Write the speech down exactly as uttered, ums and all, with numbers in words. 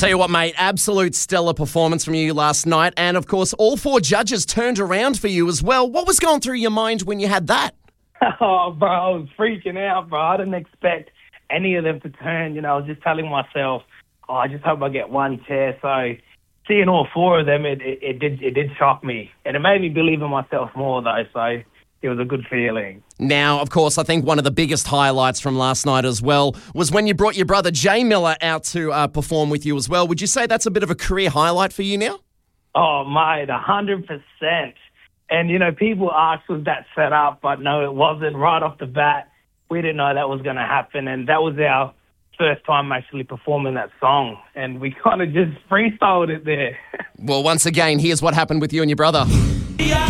Tell you what, mate, absolute stellar performance from you last night. And, of course, all four judges turned around for you as well. What was going through your mind when you had that? Oh, bro, I was freaking out, bro. I didn't expect any of them to turn. You know, I was just telling myself, oh, I just hope I get one chair. So seeing all four of them, it, it, it did it did shock me. And it made me believe in myself more, though. So it was a good feeling. Now, of course, I think one of the biggest highlights from last night as well was when you brought your brother Jay Miller out to uh, perform with you as well. Would you say that's a bit of a career highlight for you now? Oh, mate, one hundred percent. And, you know, people asked, was that set up? But no, it wasn't. Right off the bat, we didn't know that was going to happen. And that was our first time actually performing that song. And we kind of just freestyled it there. Well, once again, here's what happened with you and your brother. Yeah.